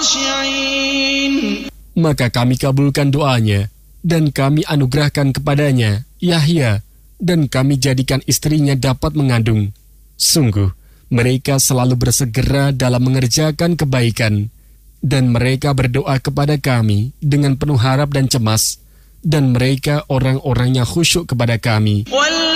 خاشعين. Maka kami kabulkan doanya, dan kami anugerahkan kepadanya Yahya, dan kami jadikan istrinya dapat mengandung. Sungguh, mereka selalu bersegera dalam mengerjakan kebaikan, dan mereka berdoa kepada kami dengan penuh harap dan cemas, dan mereka orang-orang yang khusyuk kepada kami.